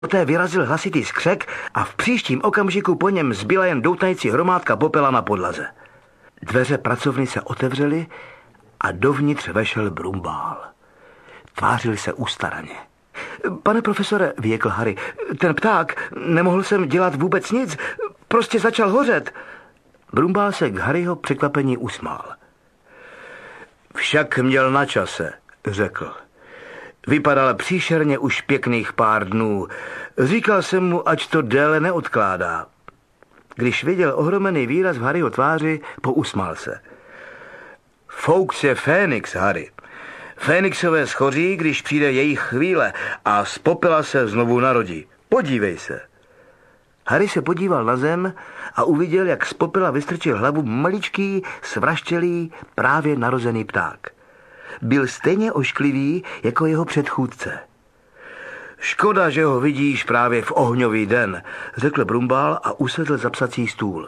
Poté vyrazil hlasitý skřek a v příštím okamžiku po něm zbyla jen doutající hromádka popela na podlaze. Dveře pracovny se otevřely a dovnitř vešel Brumbál. Tvářil se ustaraně. Pane profesore, vyjekl Harry, ten pták, nemohl jsem dělat vůbec nic, prostě začal hořet. Brumbál se k Harryho překvapení usmál. Však měl na čase, řekl. Vypadal příšerně už pěkných pár dnů. Říkal jsem mu, ať to déle neodkládá. Když viděl ohromený výraz v Harryho tváři, pousmál se. Fawkes je Fénix, Harry. Fénixové schoří, když přijde jejich chvíle a z popela se znovu narodí. Podívej se. Harry se podíval na zem a uviděl, jak z popela vystrčil hlavu maličký, svraštělý, právě narozený pták. Byl stejně ošklivý jako jeho předchůdce. Škoda, že ho vidíš právě v ohňový den, řekl Brumbál a usedl za psací stůl.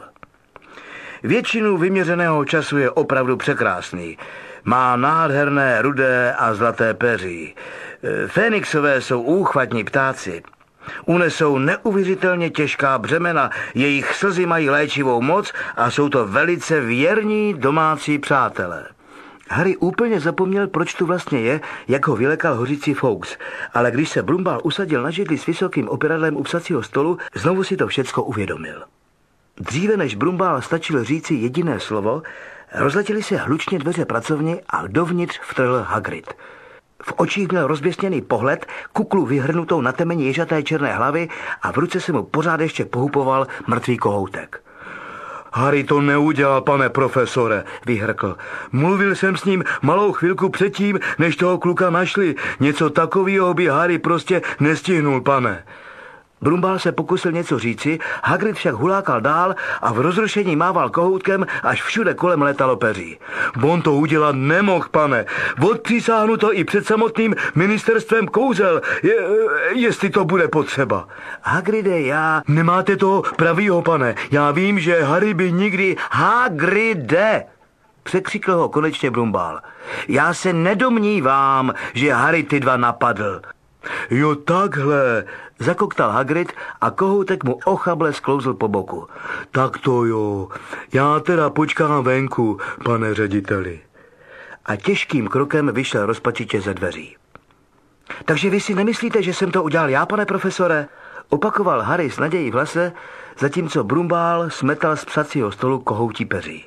Většinu vyměřeného času je opravdu překrásný. Má nádherné rudé a zlaté peří. Fénixové jsou úchvatní ptáci. Unesou neuvěřitelně těžká břemena, jejich slzy mají léčivou moc a jsou to velice věrní domácí přátelé. Harry úplně zapomněl, proč tu vlastně je, jak ho vylekal hořící Fawkes, ale když se Brumbál usadil na židli s vysokým opěradlem u psacího stolu, znovu si to všecko uvědomil. Dříve než Brumbál stačil říci jediné slovo, rozletěly se hlučně dveře pracovny a dovnitř vtrhl Hagrid. V očích měl rozběsněný pohled, kuklu vyhrnutou na temeni ježaté černé hlavy a v ruce se mu pořád ještě pohupoval mrtvý kohoutek. Harry to neudělal, pane profesore, vyhrkl. Mluvil jsem s ním malou chvilku předtím, než toho kluka našli. Něco takového by Harry prostě nestihnul, pane. Brumbál se pokusil něco říci, Hagrid však hulákal dál a v rozrušení mával kohoutkem, až všude kolem létalo peří. On to udělat nemohl, pane. Odpřísáhnu to i před samotným ministerstvem kouzel, jestli to bude potřeba. Hagride, Nemáte toho pravýho, pane. Já vím, že Harry by nikdy... Hagride! Překřikl ho konečně Brumbál. Já se nedomnívám, že Harry ty dva napadl. Jo, takhle, zakoktal Hagrid a kohoutek mu ochable sklouzl po boku. Tak to jo, já teda počkám venku, pane řediteli. A těžkým krokem vyšel rozpačitě ze dveří. Takže vy si nemyslíte, že jsem to udělal já, pane profesore? Opakoval Harry s nadějí v hlase, zatímco Brumbál smetal z psacího stolu kohoutí peří.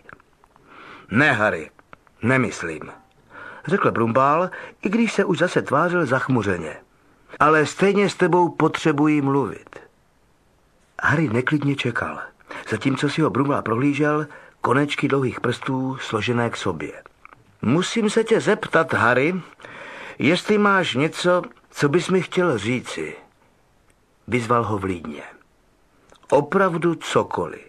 Ne, Harry, nemyslím, řekl Brumbál, i když se už zase tvářil zachmuřeně. Ale stejně s tebou potřebuji mluvit. Harry neklidně čekal, zatímco si ho Brumbál prohlížel, konečky dlouhých prstů složené k sobě. Musím se tě zeptat, Harry, jestli máš něco, co bys mi chtěl říci. Vyzval ho vlídně. Opravdu cokoliv.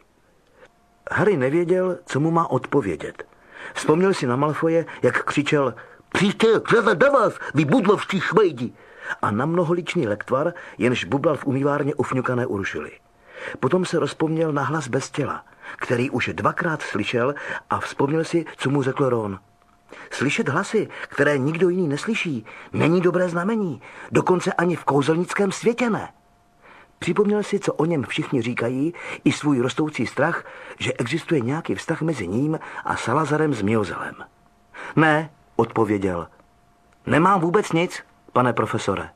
Harry nevěděl, co mu má odpovědět. Vzpomněl si na Malfoje, jak křičel Přijďte, na vás, vy budlovští šmejdi! A na mnoholičný lektvar, jenž bublal v umývárně ufňukané Uršuly. Potom se rozpomněl na hlas bez těla, který už 2krát slyšel a vzpomněl si, co mu řekl Ron. Slyšet hlasy, které nikdo jiný neslyší, není dobré znamení, dokonce ani v kouzelnickém světě ne. Připomněl si, co o něm všichni říkají, i svůj rostoucí strach, že existuje nějaký vztah mezi ním a Salazarem Zmiozelem. Ne, odpověděl. Nemám vůbec nic, pane profesore.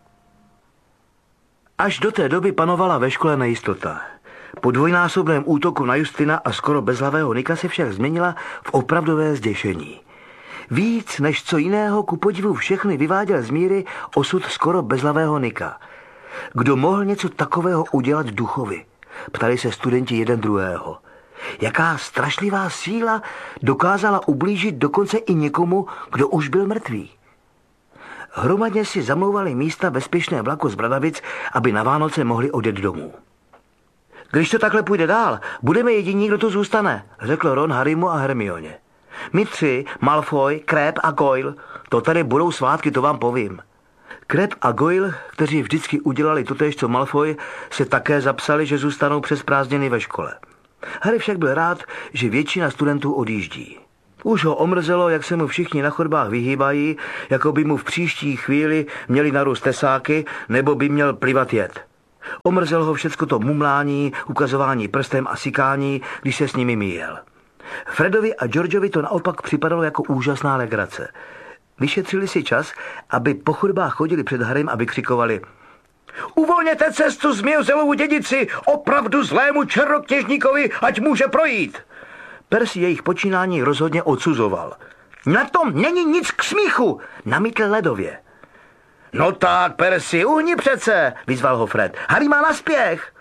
Až do té doby panovala ve škole nejistota. Po dvojnásobném útoku na Justina a skoro bezhlavého Nika se však změnila v opravdové zděšení. Víc než co jiného ku podivu všechny vyváděl z míry osud skoro bezhlavého Nika. Kdo mohl něco takového udělat duchovi? Ptali se studenti jeden druhého. Jaká strašlivá síla dokázala ublížit dokonce i někomu, kdo už byl mrtvý? Hromadně si zamlouvali místa ve spěšném vlaku z Bradavic, aby na Vánoce mohli odjet domů. Když to takhle půjde dál, budeme jediní, kdo tu zůstane, řekl Ron Harrymu a Hermioně. My tři, Malfoy, Crabbe a Goyle, to tady budou svátky, to vám povím. Crabbe a Goyle, kteří vždycky udělali totéž co Malfoy, se také zapsali, že zůstanou přes prázdniny ve škole. Harry však byl rád, že většina studentů odjíždí. Už ho omrzelo, jak se mu všichni na chodbách vyhýbají, jako by mu v příští chvíli měli narůst tesáky, nebo by měl plivat jed. Omrzel ho všecko to mumlání, ukazování prstem a sykání, když se s nimi míjel. Fredovi a Georgeovi to naopak připadalo jako úžasná legrace. Vyšetřili si čas, aby po chodbách chodili před Harrym a vykřikovali: Uvolněte cestu Zmijozelovu dědici, opravdu zlému černokněžníkovi, ať může projít. Percy jejich počínání rozhodně odsuzoval. Na tom není nic k smíchu, namítl ledově. No tak, Percy, uhni přece, vyzval ho Fred. Harry má naspěch.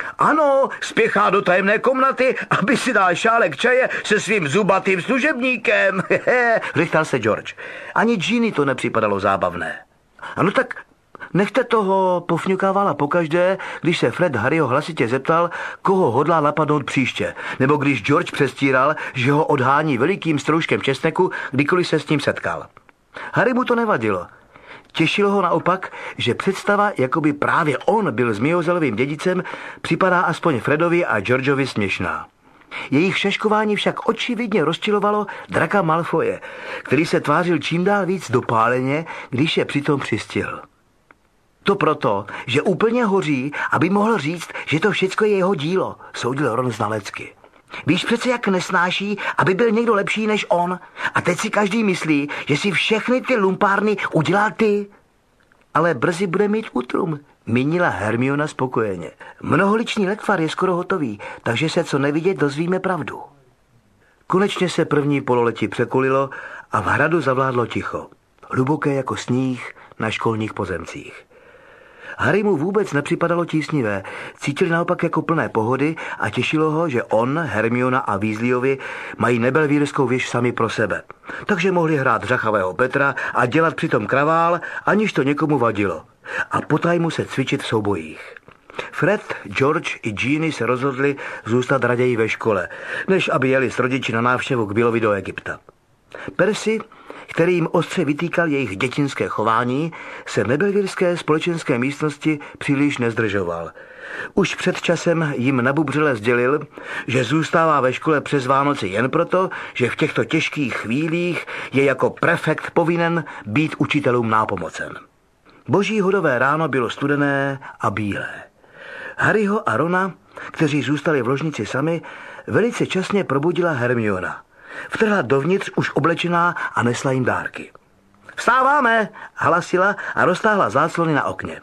Ano, spěchá do tajemné komnaty, aby si dal šálek čaje se svým zubatým služebníkem. Rychtal se George. Ani Ginny to nepřipadalo zábavné. Ano tak nechte toho, pofňukávala pokaždé, když se Fred Harryho hlasitě zeptal, koho hodlá napadnout příště, nebo když George přestíral, že ho odhání velikým stroužkem česneku, kdykoliv se s ním setkal. Harry mu to nevadilo. Těšilo ho naopak, že představa, jakoby právě on byl Zmijozelovým dědicem, připadá aspoň Fredovi a Georgeovi směšná. Jejich šaškování však očividně rozčilovalo Draka Malfoye, který se tvářil čím dál víc dopáleně, když je přitom přistihl. To proto, že úplně hoří, aby mohl říct, že to všecko je jeho dílo, soudil Ron znalecky. Víš přece, jak nesnáší, aby byl někdo lepší než on. A teď si každý myslí, že si všechny ty lumpárny udělal ty. Ale brzy bude mít útrum, mínila Hermiona spokojeně. Mnoholičný lektvar je skoro hotový, takže se co nevidět dozvíme pravdu. Konečně se první pololetí překulilo a v hradu zavládlo ticho. Hluboké jako sníh na školních pozemcích. Harry mu vůbec nepřipadalo tísnivé, cítil naopak jako plné pohody a těšilo ho, že on, Hermiona a Weasleyovi mají nebelvírskou věž sami pro sebe. Takže mohli hrát řachavého Petra a dělat přitom kravál, aniž to někomu vadilo. A potajmu se cvičit v soubojích. Fred, George i Ginny se rozhodli zůstat raději ve škole, než aby jeli s rodiči na návštěvu k Billovi do Egypta. Percy, který jim ostře vytýkal jejich dětinské chování, se v nebelvírské společenské místnosti příliš nezdržoval. Už před časem jim nabubřele sdělil, že zůstává ve škole přes Vánoce jen proto, že v těchto těžkých chvílích je jako prefekt povinen být učitelům nápomocen. Boží hodové ráno bylo studené a bílé. Harryho a Rona, kteří zůstali v ložnici sami, velice časně probudila Hermiona. Vtrhla dovnitř už oblečená a nesla jim dárky. Vstáváme, hlasila a roztáhla záclony na okně.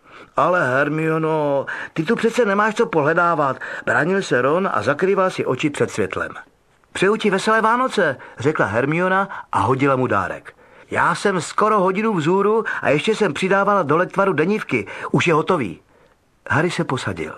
Ale Hermiono, ty tu přece nemáš co pohledávat, bránil se Ron a zakrýval si oči před světlem. Přeju ti veselé Vánoce, řekla Hermiona a hodila mu dárek. Já jsem skoro hodinu vzhůru a ještě jsem přidávala do lektvaru denívky, už je hotový. Harry se posadil.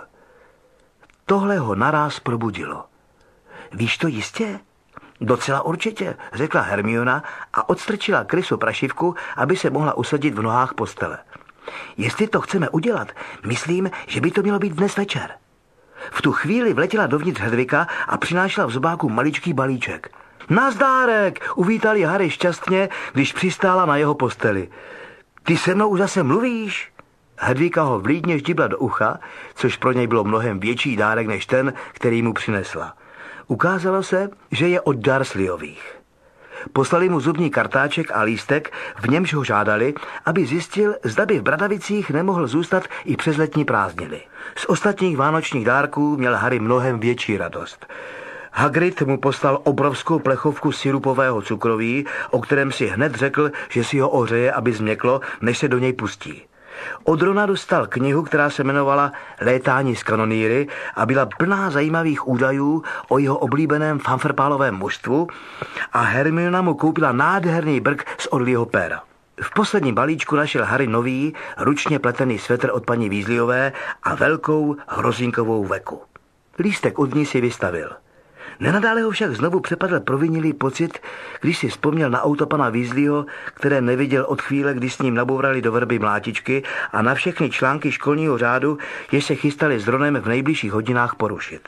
Tohle ho naráz probudilo. Víš to jistě? Docela určitě, řekla Hermiona a odstrčila Krysu prašivku, aby se mohla usadit v nohách postele. Jestli to chceme udělat, myslím, že by to mělo být dnes večer. V tu chvíli vletěla dovnitř Hedvika a přinášela v zobáku maličký balíček. Nazdárek, uvítal ji Harry šťastně, když přistála na jeho posteli. Ty se mnou už zase mluvíš? Hedvika ho vlídně ždibla do ucha, což pro něj bylo mnohem větší dárek než ten, který mu přinesla. Ukázalo se, že je od Dursleyových. Poslali mu zubní kartáček a lístek, v němž ho žádali, aby zjistil, zda by v Bradavicích nemohl zůstat i přes letní prázdniny. Z ostatních vánočních dárků měl Harry mnohem větší radost. Hagrid mu poslal obrovskou plechovku sirupového cukroví, o kterém si hned řekl, že si ho ohřeje, aby změklo, než se do něj pustí. Od Rona dostal knihu, která se jmenovala Létání s kanonýry a byla plná zajímavých údajů o jeho oblíbeném fanfrpálovém mužstvu a Hermiona mu koupila nádherný brk z orlího péra. V posledním balíčku našel Harry nový, ručně pletený svetr od paní Weasleyové a velkou hrozínkovou veku. Lístek od ní si vystavil. Nenadále ho však znovu přepadl provinilý pocit, když si vzpomněl na auto pana Weasleyho, které neviděl od chvíle, kdy s ním nabourali do vrby mlátičky a na všechny články školního řádu, jež se chystali s Ronem v nejbližších hodinách porušit.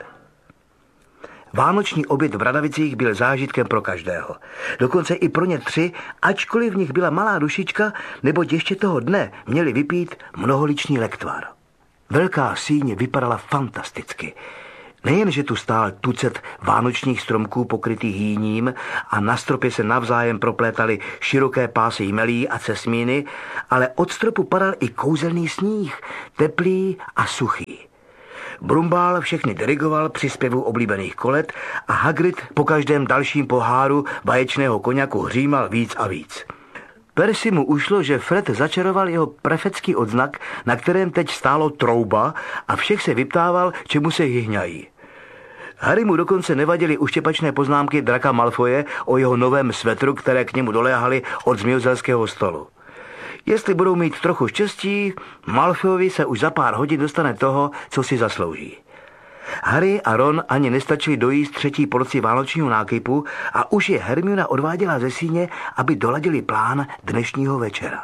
Vánoční oběd v Bradavicích byl zážitkem pro každého. Dokonce i pro ně tři, ačkoliv v nich byla malá dušička, neboť ještě toho dne měli vypít mnoholičný lektvar. Velká síň vypadala fantasticky. Nejen, že tu stál tucet vánočních stromků pokrytých jíním a na stropě se navzájem proplétaly široké pásy jmelí a cesmíny, ale od stropu padal i kouzelný sníh, teplý a suchý. Brumbál všechny dirigoval při zpěvu oblíbených kolet a Hagrid po každém dalším poháru vaječného koněku hřímal víc a víc. Percy mu ušlo, že Fred začaroval jeho prefecký odznak, na kterém teď stálo trouba a všech se vyptával, čemu se hyhňají. Harry mu dokonce nevadily uštěpačné poznámky Draka Malfoje o jeho novém svetru, které k němu doléhaly od zmiozelského stolu. Jestli budou mít trochu štěstí, Malfoyovi se už za pár hodin dostane toho, co si zaslouží. Harry a Ron ani nestačili dojíst třetí porci vánočního nákypu a už je Hermiona odváděla ze síně, aby doladili plán dnešního večera.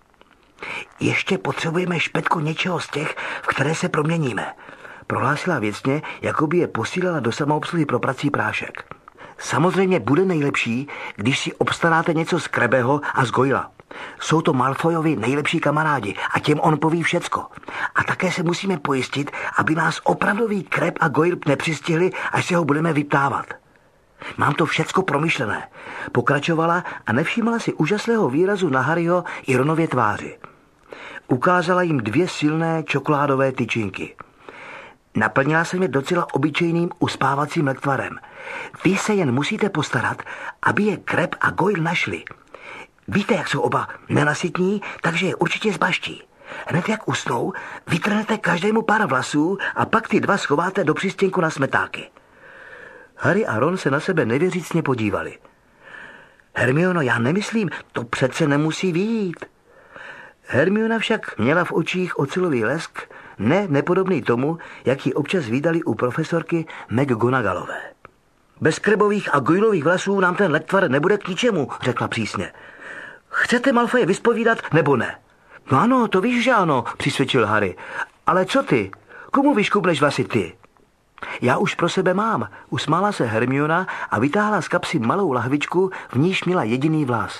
Ještě potřebujeme špetku něčeho z těch, v které se proměníme, prohlásila věcně, jako by je posílala do samoobsluhy pro prací prášek. Samozřejmě bude nejlepší, když si obstaráte něco z Krebeho a z Goyla. Jsou to Malfoyovi nejlepší kamarádi a těm on poví všecko. A také se musíme pojistit, aby nás opravdový Crab a Goyle nepřistihli, až se ho budeme vyptávat. Mám to všecko promyšlené, pokračovala a nevšímala si úžasného výrazu na Harryho i Ronově tváři. Ukázala jim 2 silné čokoládové tyčinky. Naplnila jsem je docela obyčejným uspávacím lektvarem. Vy se jen musíte postarat, aby je Crab a Goyle našli. Víte, jak jsou oba nenasytní, takže je určitě zbaští. Hned jak usnou, vytrhnete každému pár vlasů a pak ty 2 schováte do přístěnku na smetáky. Harry a Ron se na sebe nevěřícně podívali. Hermiono, já nemyslím, to přece nemusí vyjít. Hermiona však měla v očích ocelový lesk, nepodobný tomu, jak ji občas vídali u profesorky McGonagallové. Bez Crabových a Goylových vlasů nám ten lektvar nebude k ničemu, řekla přísně. Chcete Malfoje vyspovídat, nebo ne? No ano, to víš, že ano, přisvědčil Harry. Ale co ty? Komu vyškubneš vlasy ty? Já už pro sebe mám, usmála se Hermiona a vytáhla z kapsy malou lahvičku, v níž měla jediný vlas.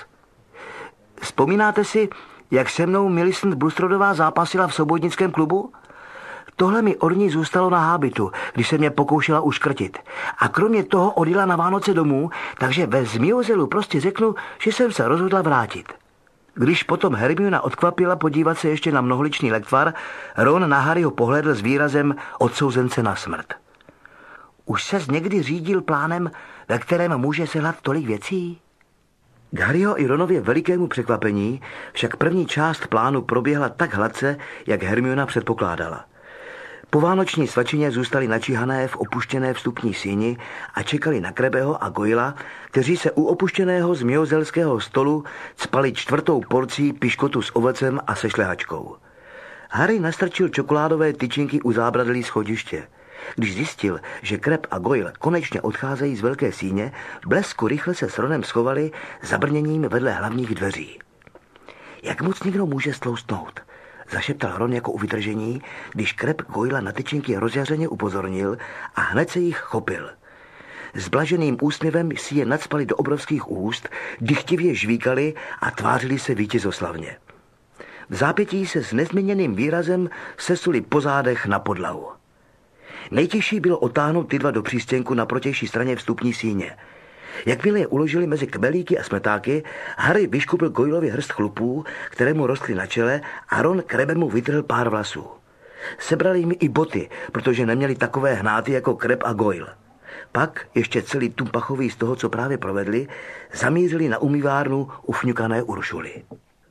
Vzpomínáte si, jak se mnou Millicent Bulstrodová zápasila v sobotnickém klubu? Tohle mi od ní zůstalo na hábitu, když se mě pokoušela uškrtit. A kromě toho odjela na Vánoce domů, takže ve Zmiozelu prostě řeknu, že jsem se rozhodla vrátit. Když potom Hermiona odkvapila podívat se ještě na mnoholičný lektvar, Ron na Harryho pohlédl s výrazem odsouzence na smrt. Už ses někdy řídil plánem, ve kterém může sehnat tolik věcí? K Harryho i Ronově velikému překvapení však první část plánu proběhla tak hladce, jak Hermiona předpokládala. Po vánoční svačině zůstali načíhané v opuštěné vstupní síni a čekali na Krebeho a Goyla, kteří se u opuštěného zmiozelského stolu cpali 4. porcí piškotu s ovocem a se šlehačkou. Harry nastrčil čokoládové tyčinky u zábradlí schodiště. Když zjistil, že Crab a Goyle konečně odcházejí z velké síně, v blesku rychle se s Ronem schovali za brněním vedle hlavních dveří. Jak moc někdo může stloustnout? Zašeptal Ron jako u vytržení, když Crab Goyla na tyčinky rozjařeně upozornil a hned se jich chopil. S blaženým úsměvem si je nacpali do obrovských úst, dychtivě žvíkali a tvářili se vítězoslavně. V zápětí se s nezměněným výrazem sesuli po zádech na podlahu. Nejtěžší bylo otáhnout ty 2 do přístěnku na protější straně vstupní síně. Jakmile je uložili mezi kmelíky a smetáky, Harry vyškupil Goylovi hrst chlupů, které mu rostly na čele, a Ron Crabemu vytrhl pár vlasů. Sebrali jim i boty, protože neměli takové hnáty jako Crab a Goyle. Pak, ještě celý tumpachový z toho, co právě provedli, zamířili na umývárnu ufňukané Uršuly.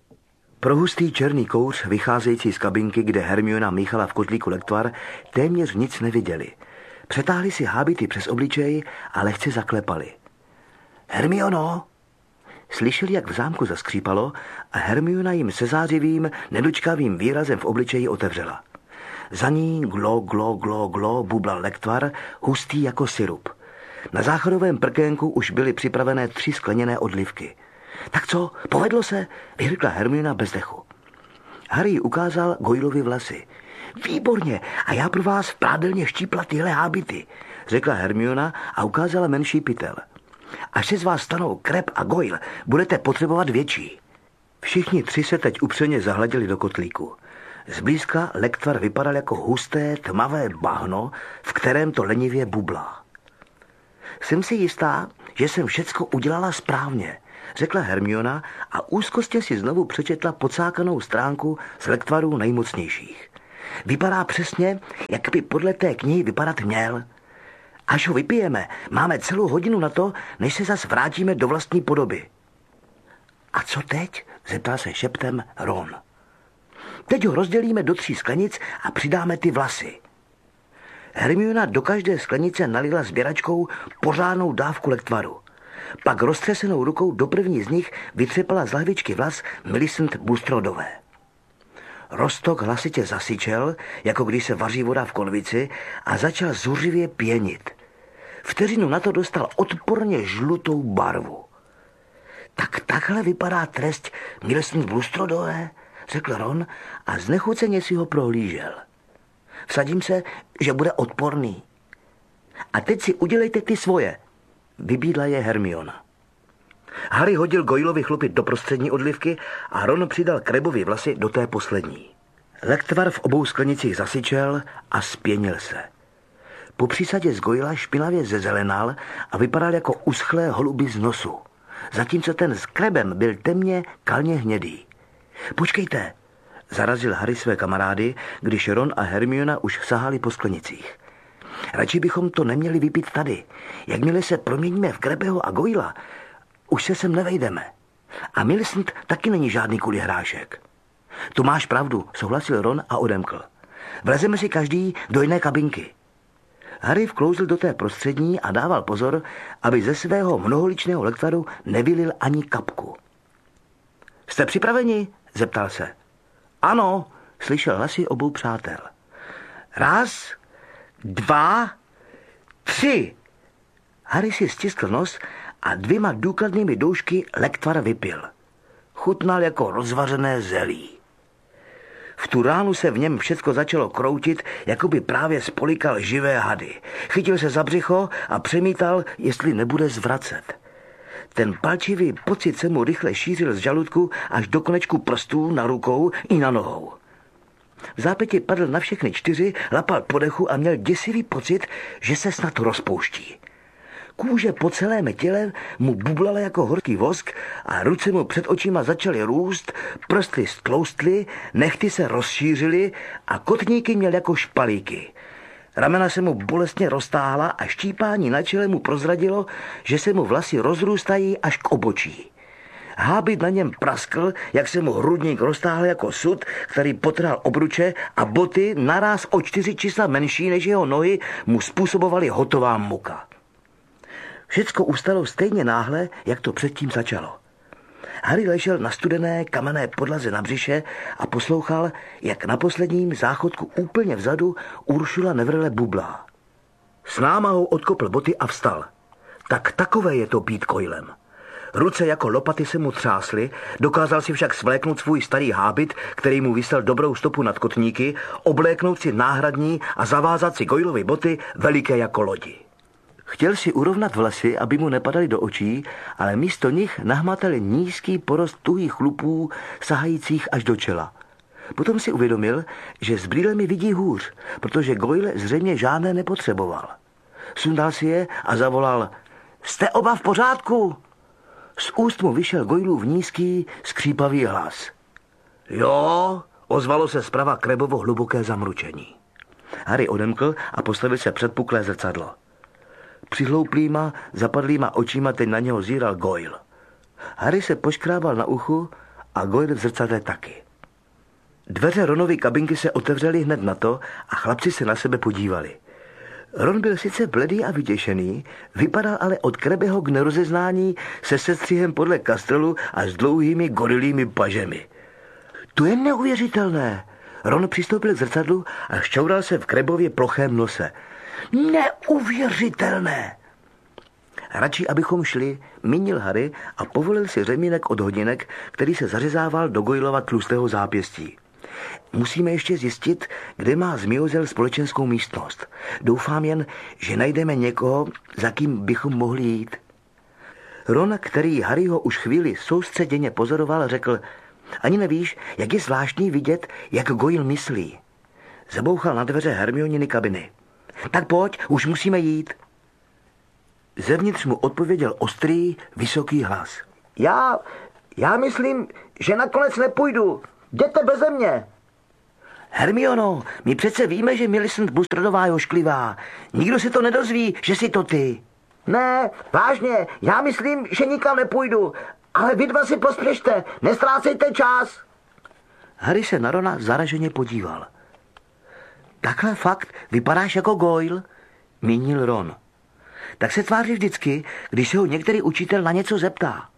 Pro hustý černý kouř, vycházející z kabinky, kde Hermiona míchala v kotlíku lektvar, téměř nic neviděli. Přetáhli si hábity přes obličej a lehce zaklepali. Hermiono! Slyšeli, jak v zámku zaskřípalo a Hermiona jim se zářivým, nedočkavým výrazem v obličeji otevřela. Za ní glo, glo, glo, glo bublal lektvar, hustý jako sirup. Na záchodovém prkénku už byly připravené 3 skleněné odlivky. Tak co, povedlo se? Vyhrkla Hermiona bez dechu. Harry ukázal Goylovi vlasy. Výborně, a já pro vás v prádelně štípla tyhle hábity, řekla Hermiona a ukázala menší pytel. Až se z vás stanou Crab a Goyle, budete potřebovat větší. Všichni 3 se teď upřeně zahladili do kotlíku. Zblízka lektvar vypadal jako husté, tmavé bahno, v kterém to lenivě bublá. Jsem si jistá, že jsem všecko udělala správně, řekla Hermiona a úzkostně si znovu přečetla pocákanou stránku z lektvarů nejmocnějších. Vypadá přesně, jak by podle té knihy vypadat měl. Až ho vypijeme, máme celou hodinu na to, než se zas vrátíme do vlastní podoby. A co teď? Zeptal se šeptem Ron. Teď ho rozdělíme do 3 sklenic a přidáme ty vlasy. Hermiona do každé sklenice nalila sběračkou pořádnou dávku lektvaru. Pak roztřesenou rukou do první z nich vytřepala z lahvičky vlas Millicent Bulstrodové. Roztok hlasitě zasyčel, jako když se vaří voda v konvici, a začal zuřivě pěnit. Vteřinu na to dostal odporně žlutou barvu. Tak takhle vypadá trest Millicent Bulstrodové, řekl Ron a znechuceně si ho prohlížel. Vsadím se, že bude odporný. A teď si udělejte ty svoje, vybídla je Hermiona. Harry hodil Goylovi chlupy do prostřední odlivky a Ron přidal Crabbovi vlasy do té poslední. Lektvar v obou sklenicích zasyčel a spěnil se. Po přísadě z Goyla špinavě zezelenal a vypadal jako uschlé holuby z nosu, zatímco ten s Crabbem byl temně kalně hnědý. Počkejte, zarazil Harry své kamarády, když Ron a Hermiona už sahali po sklenicích. Radši bychom to neměli vypít tady. Jakmile se proměníme v Crabbeho a Goyla, už se sem nevejdeme. A Millicent taky není žádný kulihrášek. Tu máš pravdu, souhlasil Ron a odemkl. Vlezeme si každý do jiné kabinky. Harry vklouzl do té prostřední a dával pozor, aby ze svého mnoholičného lektvaru nevylil ani kapku. Jste připraveni? Zeptal se. Ano, slyšel hlasy obou přátel. 1, 2, 3. Harry si stiskl nos a 2 důkladnými doušky lektvar vypil. Chutnal jako rozvařené zelí. V tu ránu se v něm všecko začalo kroutit, jako by právě spolikal živé hady. Chytil se za břicho a přemítal, jestli nebude zvracet. Ten palčivý pocit se mu rychle šířil z žaludku až do konečku prstů na rukou i na nohou. V zápěti padl na všechny 4, lapal po dechu a měl děsivý pocit, že se snad rozpouští. Kůže po celém těle mu bublala jako horký vosk a ruce mu před očima začaly růst, prsty stloustly, nehty se rozšířily a kotníky měl jako špalíky. Ramena se mu bolestně roztáhla a štípání na čele mu prozradilo, že se mu vlasy rozrůstají až k obočí. Hábit na něm praskl, jak se mu hrudník roztáhl jako sud, který potrhal obruče a boty naráz o 4 čísla menší než jeho nohy mu způsobovaly hotová muka. Všecko ustalo stejně náhle, jak to předtím začalo. Harry ležel na studené kamenné podlaze na břiše a poslouchal, jak na posledním záchodku úplně vzadu Uršula Neverle bublá. S námahou odkopl boty a vstal. Tak takové je to být Goylem. Ruce jako lopaty se mu třásly, dokázal si však svléknout svůj starý hábit, který mu vysel dobrou stopu nad kotníky, obléknout si náhradní a zavázat si Goylovy boty veliké jako lodi. Chtěl si urovnat vlasy, aby mu nepadaly do očí, ale místo nich nahmatal nízký porost tuhých chlupů, sahajících až do čela. Potom si uvědomil, že s brýlemi vidí hůř, protože Goyle zřejmě žádné nepotřeboval. Sundal si je a zavolal: Jste oba v pořádku? Z úst mu vyšel Goylův nízký, skřípavý hlas. Jo, ozvalo se zprava Crabbovo hluboké zamručení. Harry odemkl a postavil se před puklé zrcadlo. Přihlouplýma, zapadlýma očima teď na něho zíral Goyle. Harry se poškrábal na uchu a Goyle v zrcadle taky. Dveře Ronovy kabinky se otevřely hned na to a chlapci se na sebe podívali. Ron byl sice bledý a vyděšený, vypadal ale od Crabbeho k nerozeznání se sestřihem podle kastrolu a s dlouhými gorilými pažemi. To je neuvěřitelné. Ron přistoupil k zrcadlu a šťoural se v Crabbově plochém nose. Neuvěřitelné! Radši, abychom šli, mínil Harry a povolil si řemínek od hodinek, který se zařezával do Goylova tlustého zápěstí. Musíme ještě zjistit, kde má Zmiozel společenskou místnost. Doufám jen, že najdeme někoho, za kým bychom mohli jít. Ron, který Harryho už chvíli soustředěně pozoroval, řekl: Ani nevíš, jak je zvláštní vidět, jak Goyle myslí. Zabouchal na dveře Hermioniny kabiny. Tak pojď, už musíme jít. Zevnitř mu odpověděl ostrý, vysoký hlas. Já myslím, že nakonec nepůjdu. Jděte beze mě. Hermiono, my přece víme, že Millicent Bustardová je ošklivá. Nikdo se to nedozví, že jsi to ty. Ne, vážně, já myslím, že nikam nepůjdu. Ale vy dva si pospěšte, nestrácejte čas. Harry se na Rona zaraženě podíval. Takhle fakt vypadáš jako Goyle, mínil Ron. Tak se tváří vždycky, když se ho některý učitel na něco zeptá.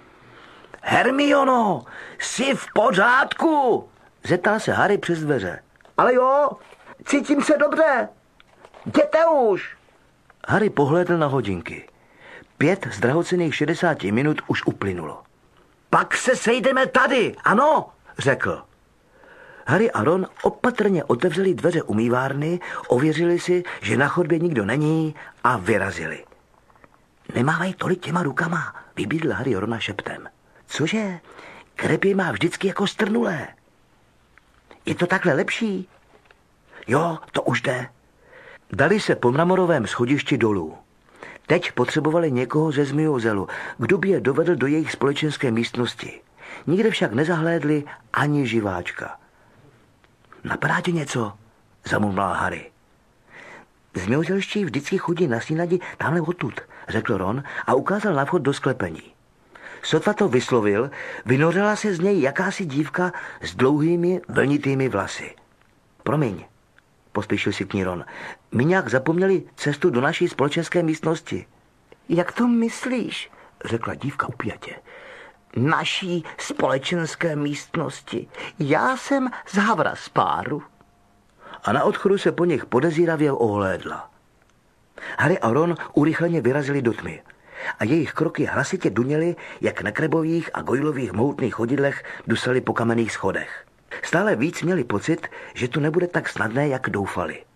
Hermiono, jsi v pořádku? Zeptal se Harry přes dveře. Ale jo, cítím se dobře. Jděte už. Harry pohlédl na hodinky. 5 z drahocenných 60 minut už uplynulo. Pak se sejdeme tady, ano, řekl. Harry a Ron opatrně otevřeli dveře umývárny, ověřili si, že na chodbě nikdo není a vyrazili. Nemávej tolik těma rukama, vybídl Harry Rona šeptem. Cože? Krev je má vždycky jako strnulé. Je to takhle lepší? Jo, to už jde. Dali se po mramorovém schodišti dolů. Teď potřebovali někoho ze Zmijozelu, kdo by je dovedl do jejich společenské místnosti. Nikde však nezahlédli ani živáčka. Napadá tě něco? Zamumlal Harry. Zmijozelští vždycky chodí na snídani tamhle odtud, řekl Ron a ukázal na vchod do sklepení. Sotva to vyslovil, vynořila se z něj jakási dívka s dlouhými vlnitými vlasy. Promiň, pospíšil si k ní Ron. My nějak zapomněli cestu do naší společenské místnosti. Jak to myslíš? Řekla dívka upjatě. Naší společenské místnosti. Já jsem z Havraspáru. A na odchodu se po nich podezíravě ohlédla. Harry a Ron urychleně vyrazili do tmy a jejich kroky hlasitě duněly, jak na Krebových a Goylových mohutných chodidlech dusali po kamenných schodech. Stále víc měli pocit, že to nebude tak snadné, jak doufali.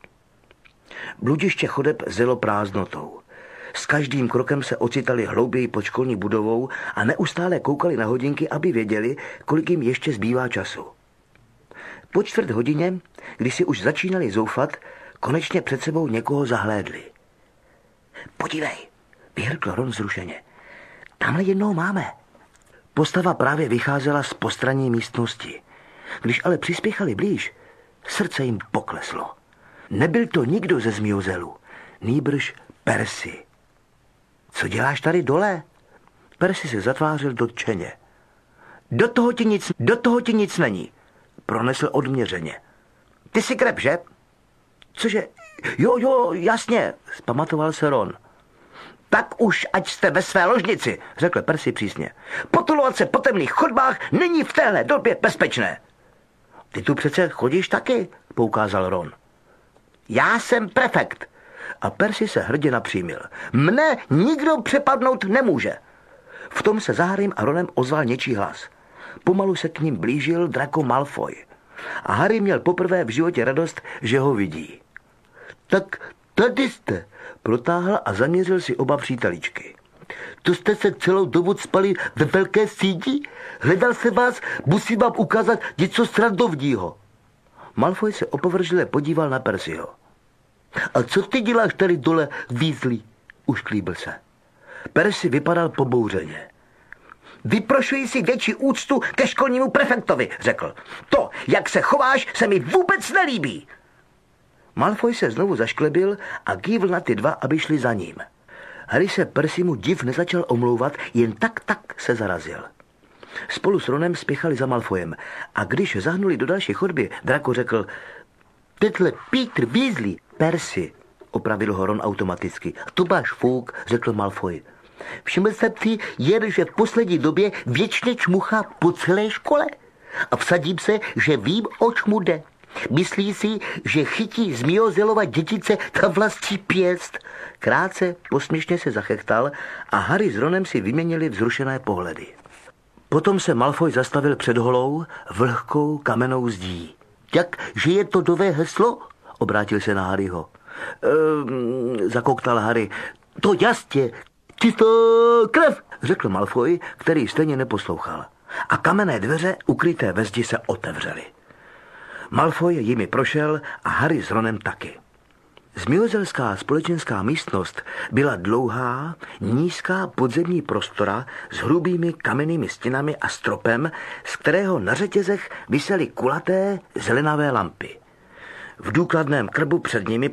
Bludiště chodeb zelo prázdnotou. S každým krokem se ocitali hlouběji pod školní budovou a neustále koukali na hodinky, aby věděli, kolik jim ještě zbývá času. Po 4 hodině, když si už začínali zoufat, konečně před sebou někoho zahlédli. Podívej, vyhrkl Ron zrušeně. Tamhle jednoho máme. Postava právě vycházela z postranní místnosti. Když ale přispěchali blíž, srdce jim pokleslo. Nebyl to nikdo ze Zmijozelu, nýbrž Percy. Co děláš tady dole? Percy se zatvářil dotčeně. Do toho ti nic není, pronesl odměřeně. Ty jsi Kreb, že? Cože? Jo, jasně, zpamatoval se Ron. Tak už ať jste ve své ložnici, řekl Percy přísně. Potulovat se po temných chodbách není v téhle době bezpečné. Ty tu přece chodíš taky, poukázal Ron. Já jsem prefekt. A Percy se hrdě napřímil. Mne nikdo přepadnout nemůže. V tom se za Harrym a Ronem ozval něčí hlas. Pomalu se k ním blížil Draco Malfoy. A Harry měl poprvé v životě radost, že ho vidí. Tak tady jste, protáhl a zaměřil si oba příteličky. To jste se celou dobu spali ve velké síti? Hledal se vás, musím vám ukázat něco srandovního. Malfoy se opovržlivě podíval na Percyho. A co ty děláš tady dole, Weasley? Ušklíbil se. Percy vypadal pobouřeně. Vyprošuji si větší úctu ke školnímu prefektovi, řekl. To, jak se chováš, se mi vůbec nelíbí. Malfoy se znovu zašklebil a kývl na ty dva, aby šli za ním. Harry se Percymu div nezačal omlouvat, jen tak se zarazil. Spolu s Ronem spěchali za Malfoyem a když zahnuli do další chodby, Draco řekl: Tetle Peter Weasley, Percy, opravil ho Ron automaticky. To máš fuk, řekl Malfoy. Všiml jsem si jen, že v poslední době věčně čmuchá po celé škole. A vsadím se, že vím, oč mu jde. Myslí si, že chytí Zmijozelova dětice na vlastní pěst. Krátce, posměšně se zachechtal a Harry s Ronem si vyměnili vzrušené pohledy. Potom se Malfoy zastavil před holou, vlhkou kamennou zdí. Jak, že je to nové heslo? Obrátil se na Harryho. Zakoktal Harry. To jasně, čistá krev, řekl Malfoy, který stejně neposlouchal. a kamenné dveře ukryté ve zdi se otevřely. Malfoy jimi prošel a Harry s Ronem taky. Zmijozelská společenská místnost byla dlouhá, nízká podzemní prostora s hrubými kamennými stěnami a stropem, z kterého na řetězech visely kulaté zelenavé lampy. V důkladném krbu před nimi